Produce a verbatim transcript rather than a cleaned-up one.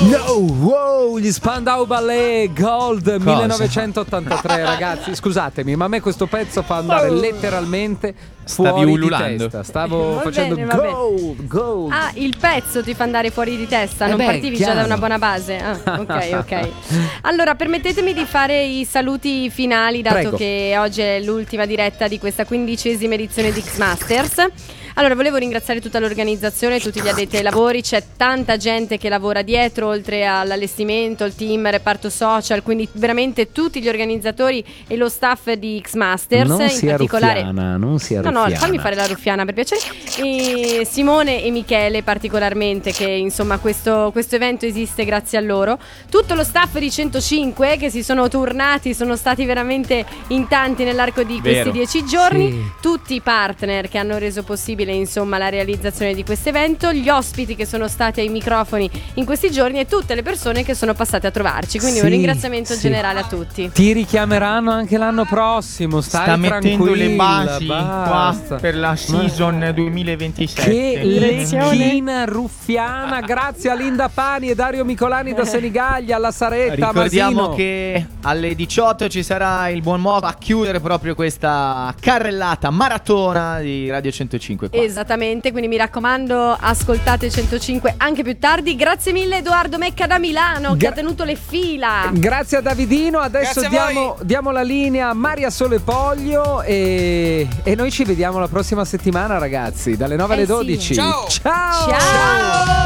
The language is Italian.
No, wow, gli Spandau Ballet Gold Cosa? millenovecentottantatré, ragazzi, scusatemi, ma a me questo pezzo fa andare letteralmente Stavi fuori ululando. di testa. Stavo Va facendo bene, va bene. gold, gold. Ah, il pezzo ti fa andare fuori di testa, Eh non beh, partivi già da chiaro. una buona base. Ah, ok, ok. Allora, permettetemi di fare i saluti finali, dato Prego. che oggi è l'ultima diretta di questa quindicesima edizione di X-Masters. Allora, volevo ringraziare tutta l'organizzazione, tutti gli addetti ai lavori, c'è tanta gente che lavora dietro, oltre all'allestimento, il team, il reparto social, quindi veramente tutti gli organizzatori e lo staff di X-Masters, Non in sia particolare... ruffiana, non sia No, no, ruffiana. fammi fare la ruffiana per piacere. E Simone e Michele particolarmente, che insomma questo, questo evento esiste grazie a loro. Tutto lo staff di centocinque che si sono turnati, sono stati veramente in tanti nell'arco di questi Vero. dieci giorni. Sì. Tutti i partner che hanno reso possibile insomma la realizzazione di questo evento, gli ospiti che sono stati ai microfoni in questi giorni e tutte le persone che sono passate a trovarci. Quindi Sì, un ringraziamento sì. generale a tutti. Ti richiameranno anche l'anno prossimo, stai Sta mettendo le tranquilla, basi basta. qua per la season duemilaventisette. Che Direzione. lecchina ruffiana. Grazie a Linda Pani e Dario Micolani da Senigallia, alla Saretta, Ricordiamo Masino. che alle diciotto ci sarà il buon modo a chiudere proprio questa carrellata maratona di Radio centocinque qua. Esattamente, quindi mi raccomando, ascoltate centocinque anche più tardi. Grazie mille Edoardo Mecca da Milano che Gra- ha tenuto le fila. Grazie a Davidino, adesso Grazie a diamo, diamo la linea a Maria Sole Poglio e, e noi ci vediamo la prossima settimana, ragazzi, dalle nove alle Eh sì. dodici. Ciao. Ciao! Ciao!